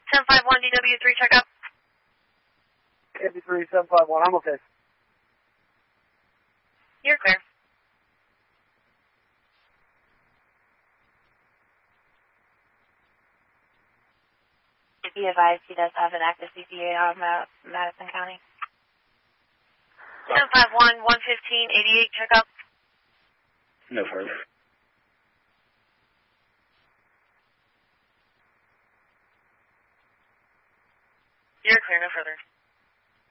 751 DW3 checkup. DW3 751, I'm okay. You're clear. Be advised he does have an active CPA on Madison County. 751 115 88 checkup. No further. You're clear, no further.